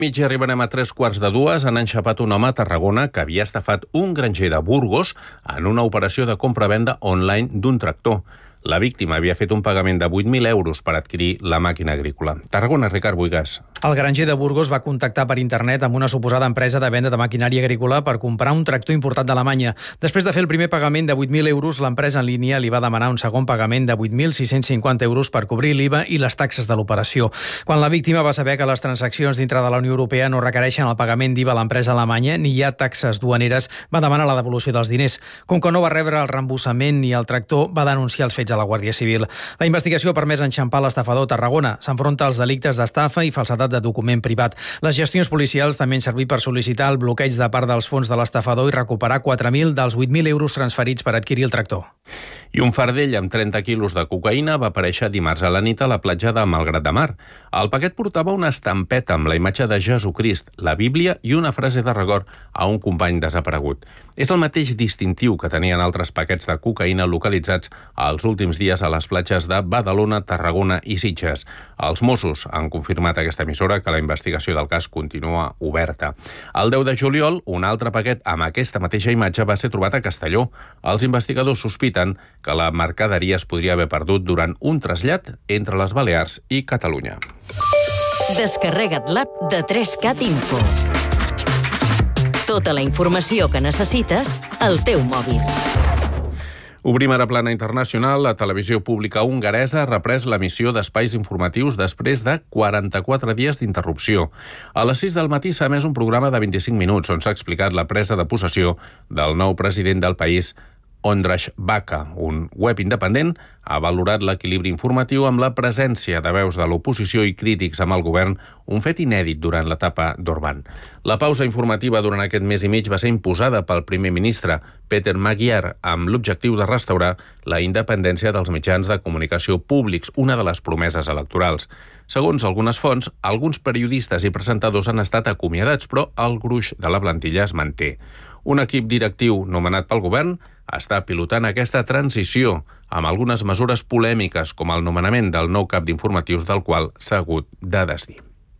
Mitja arribarem a 2:45. Han enxapat un home a Tarragona que havia estafat un granger de Burgos en una operació de compra-venda online d'un tractor. La víctima havia fet un pagament de 8.000 euros per adquirir la màquina agrícola. Tarragona, Ricard Buigas. El granger de Burgos va contactar per internet amb una suposada empresa de venda de maquinària agrícola per comprar un tractor importat d'Alemanya. Després de fer el primer pagament de 8.000 euros, l'empresa en línia li va demanar un segon pagament de 8.650 euros per cobrir l'IVA i les taxes de l'operació. Quan la víctima va saber que les transaccions dintre de la Unió Europea no requereixen el pagament d'IVA a l'empresa alemanya ni hi ha taxes duaneres, va demanar la devolució dels diners. Com que no va rebre el reembossament ni el tractor, va denunciar els fets a la Guàrdia Civil. La investigació ha permès enxampar l'estafador Tarragona. S'enfronta als delictes d'estafa i falsedat de document privat. Les gestions policials també han servit per sol·licitar el bloqueig de part dels fons de l'estafador i recuperar 4.000 dels 8.000 euros transferits per adquirir el tractor. I un fardell amb 30 quilos de cocaïna va aparèixer dimarts a la nit a la platja de Malgrat de Mar. El paquet portava una estampeta amb la imatge de Jesucrist, la Bíblia i una frase de record a un company desaparegut. És el mateix distintiu que tenien altres paquets de cocaïna localitzats els últims dies a les platges de Badalona, Tarragona i Sitges. Els Mossos han confirmat a aquesta emissora que la investigació del cas continua oberta. El 10 de juliol, un altre paquet amb aquesta mateixa imatge va ser trobat a Castelló. Els investigadors sospiten que la mercaderia es podria haver perdut durant un trasllat entre les Balears i Catalunya. Descarrega't l'app de 3CAT Info. Tota la informació que necessites al teu mòbil. Obrim ara plana internacional. La televisió pública hongaresa ha reprès l'emissió d'espais informatius després de 44 dies d'interrupció. A les 6 del matí s'ha emès un programa de 25 minuts on s'ha explicat la presa de possessió del nou president del país, Ondrej Vaka. Un web independent ha valorat l'equilibri informatiu amb la presència de veus de l'oposició i crítics amb el govern, un fet inèdit durant l'etapa d'Orbán. La pausa informativa durant aquest mes i mig va ser imposada pel primer ministre Peter Magyar amb l'objectiu de restaurar la independència dels mitjans de comunicació públics, una de les promeses electorals. Segons algunes fonts, alguns periodistes i presentadors han estat acomiadats, però el gruix de la plantilla es manté. Un equip directiu nomenat pel govern està pilotant aquesta transició amb algunes mesures polèmiques, com el nomenament del nou cap d'informatius del qual s'ha hagut de desdir.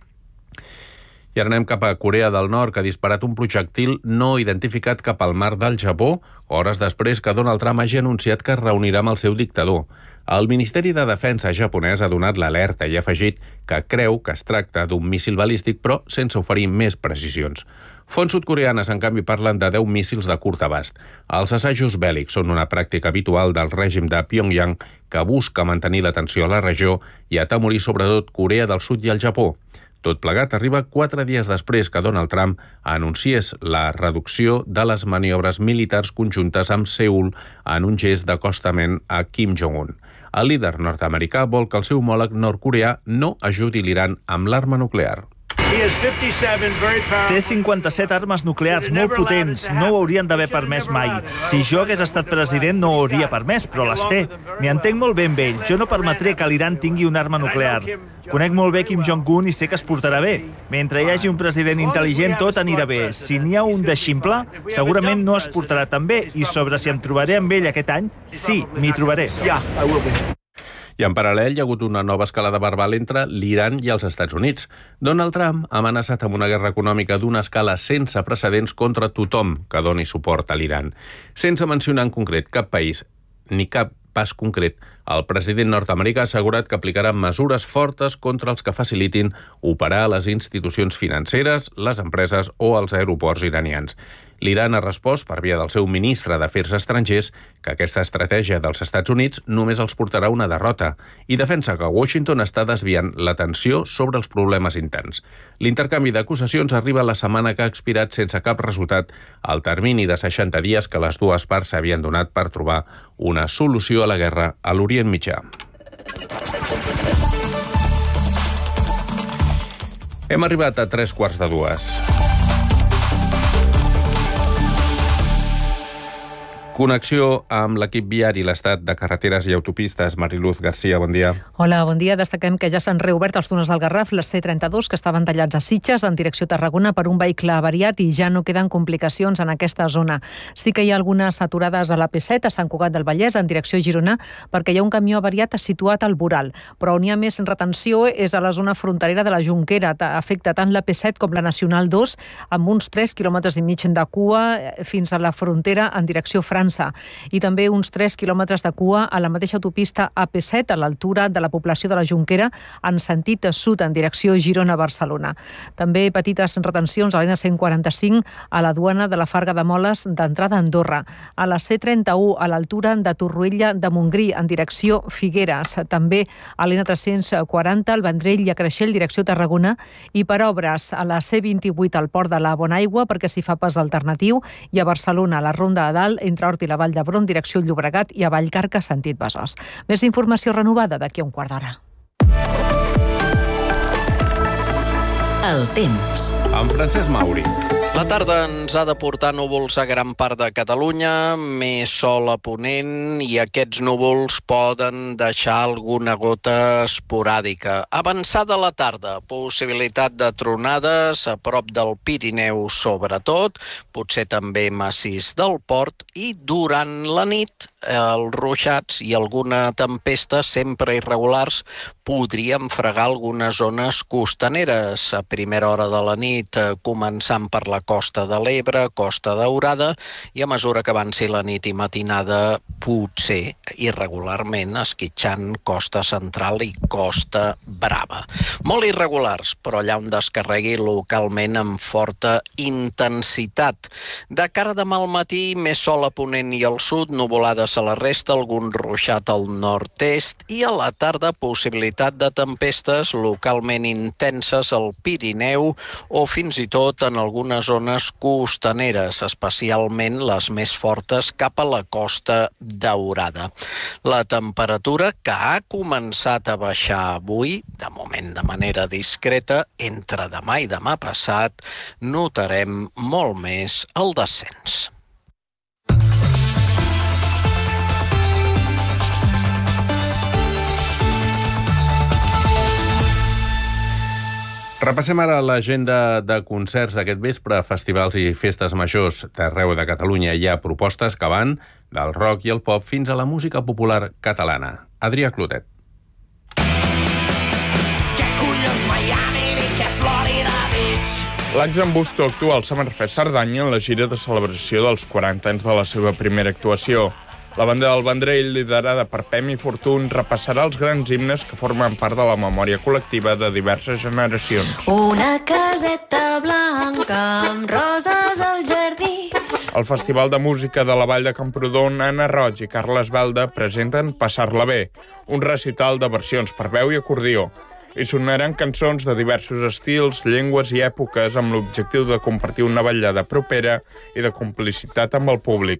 I ara anem cap a Corea del Nord, que ha disparat un projectil no identificat cap al mar del Japó, hores després que Donald Trump hagi anunciat que es reunirà amb el seu dictador. El Ministeri de Defensa japonès ha donat l'alerta i ha afegit que creu que es tracta d'un míssil balístic, però sense oferir més precisions. Fonts sud-coreanes, en canvi, parlen de 10 míssils de curt abast. Els assajos bèl·lics són una pràctica habitual del règim de Pyongyang, que busca mantenir la tensió a la regió i atemorir sobretot Corea del Sud i el Japó. Tot plegat arriba 4 dies després que Donald Trump anunciés la reducció de les maniobres militars conjuntes amb Seül en un gest d'acostament a Kim Jong-un. El líder nord-americà vol que el seu homòleg nord-coreà no ajudi l'Iran amb l'arma nuclear. Té 57 armes nuclears molt potents, no ho haurien d'haver permès mai. Si jo hagués estat president no ho hauria permès, però les té. M'hi entenc molt bé amb ell, jo no permetré que l'Iran tingui una arma nuclear. Conec molt bé Kim Jong-un i sé que es portarà bé. Mentre hi hagi un president intel·ligent tot anirà bé. Si n'hi ha un de ximple, segurament no es portarà tan bé. I sobre si em trobaré amb ell aquest any, sí, m'hi trobaré. I en paral·lel hi ha hagut una nova escalada verbal entre l'Iran i els Estats Units. Donald Trump ha amenaçat amb una guerra econòmica d'una escala sense precedents contra tothom que doni suport a l'Iran. Sense mencionar en concret cap país ni cap pas concret, el president nord-americà ha assegurat que aplicarà mesures fortes contra els que facilitin operar a les institucions financeres, les empreses o els aeroports iranians. L'Iran ha respost per via del seu ministre d'Afers Estrangers que aquesta estratègia dels Estats Units només els portarà una derrota i defensa que Washington està desviant l'atenció sobre els problemes interns. L'intercanvi d'acusacions arriba la setmana que ha expirat sense cap resultat al termini de 60 dies que les dues parts s'havien donat per trobar una solució a la guerra a l'Orient Mitjà. Hem arribat a 3:45. Connexió amb l'equip viari, l'estat de carreteres i autopistes. Mariluz Garcia, bon dia. Hola, bon dia. Destaquem que ja s'han reobert els túnels del Garraf, la C32, que estaven tallats a Sitges, en direcció a Tarragona, per un vehicle avariat i ja no queden complicacions en aquesta zona. Sí que hi ha algunes aturades a la P7, a Sant Cugat del Vallès, en direcció a Girona, perquè hi ha un camió avariat situat al Boral. Però on hi ha més retenció és a la zona fronterera de la Jonquera. Afecta tant la P7 com la Nacional 2, amb uns 3,5 quilòmetres de cua fins a la frontera en direcció a França. I també uns 3 quilòmetres de cua a la mateixa autopista AP7 a l'altura de la població de la Jonquera en sentit sud en direcció Girona-Barcelona. També petites retencions a l'N145 a la duana de la Farga de Moles d'entrada a Andorra, a la C31 a l'altura de Torroella de Montgrí en direcció Figueres, també a l'N340 al Vendrell i a Creixell direcció Tarragona i per obres a la C28 al Port de la Bonaigua perquè s'hi fa pas alternatiu i a Barcelona a la Ronda de Dalt entre Hort i la Vall d'Hebron, direcció Llobregat i a Vallcarca, sentit Besòs. Més informació renovada d'aquí a un quart d'hora. El temps. Amb Francesc Mauri. La tarda ens ha de portar núvols a gran part de Catalunya, més sol a ponent i aquests núvols poden deixar alguna gota esporàdica. Avançada la tarda, possibilitat de tronades a prop del Pirineu sobretot, potser també massís del Port i durant la nit els ruixats i alguna tempesta sempre irregulars podrien fregar algunes zones costaneres. A primera hora de la nit, començant per la Costa de l'Ebre, Costa Daurada, i a mesura que avanci la nit i matinada, potser irregularment esquitxant Costa Central i Costa Brava. Molt irregulars, però allà on descarregui localment amb forta intensitat. De cara a demà al matí, més sol a ponent i al sud, nuvolades a la resta, algun ruixat al nord-est i a la tarda possibilitat de tempestes localment intenses al Pirineu o fins i tot en algunes zones costaneres, especialment les més fortes cap a la Costa Daurada. La temperatura que ha començat a baixar avui, de moment de manera discreta, entre demà i demà passat notarem molt més el descens. Repassem ara l'agenda de concerts d'aquest vespre, festivals i festes majors d'arreu de Catalunya. Hi ha propostes que van del rock i el pop fins a la música popular catalana. Adrià Clotet. L'Ax en Busto actua al Summerfest Cerdanya en la gira de celebració dels 40 anys de la seva primera actuació. La banda del Vendrell, liderada per Pemi Fortun, repassarà els grans himnes que formen part de la memòria col·lectiva de diverses generacions. Una caseta blanca amb roses al jardí. Al Festival de Música de la Vall de Camprodon, Anna Roig i Carles Balda presenten Passar-la bé, un recital de versions per veu i acordió. Hi sonaran cançons de diversos estils, llengües i èpoques amb l'objectiu de compartir una ballada propera i de complicitat amb el públic.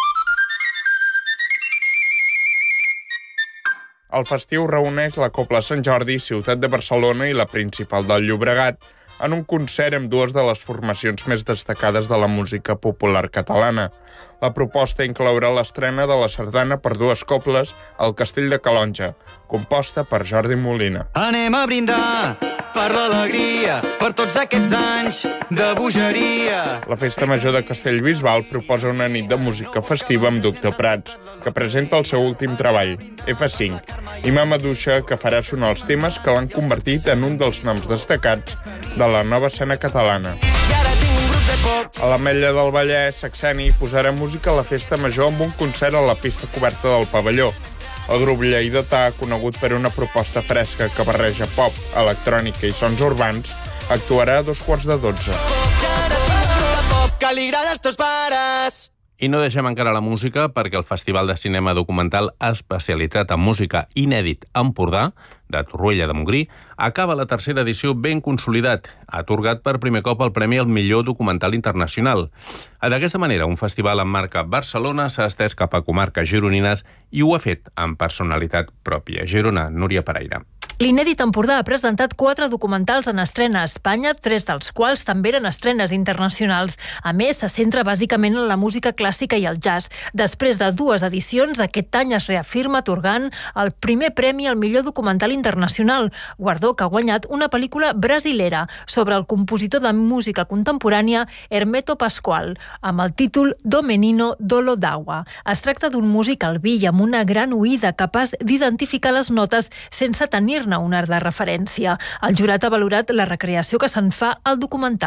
El festiu reuneix la Cobla Sant Jordi, Ciutat de Barcelona i la Principal del Llobregat en un concert amb dues de les formacions més destacades de la música popular catalana. La proposta inclourà l'estrena de la sardana per dues cobles al Castell de Calonja, composta per Jordi Molina. Anem a brindar per l'alegria, per tots aquests anys de bogeria. La Festa Major de Castellbisbal proposa una nit de música festiva amb Duc de Prats, que presenta el seu últim treball, F5, i Mama Duixa, que farà sonar els temes que l'han convertit en un dels noms destacats de la nova escena catalana. A l'Ametlla del Vallès, Saxeni posarà música a la Festa Major amb un concert a la pista coberta del pavelló. El grup lleidatà, conegut per una proposta fresca que barreja pop, electrònica i sons urbans, actuarà a 11:45. Que li agrada als teus pares. I no deixem encara la música perquè el Festival de Cinema Documental especialitzat en música inèdit Empordà, de Torroella de Montgrí, acaba la tercera edició ben consolidat, atorgat per primer cop el Premi al millor documental internacional. D'aquesta manera, un festival amb marca Barcelona s'ha estès cap a comarques gironines i ho ha fet amb personalitat pròpia. Girona, Núria Pereira. L'Inèdit Empordà ha presentat 4 documentals en estrena a Espanya, 3 dels quals també eren estrenes internacionals. A més, se centra bàsicament en la música clàssica i el jazz. Després de 2 edicions, aquest any es reafirma atorgant el primer premi al millor documental internacional, guardó que ha guanyat una pel·lícula brasilera sobre el compositor de música contemporània Hermeto Pascoal, amb el títol Do Menino Dolo d'Agua. Es tracta d'un músic albí i amb una gran oïda capaç d'identificar les notes sense tenir-ne un art de referència. El jurat ha valorat la recreació que se'n fa al documental.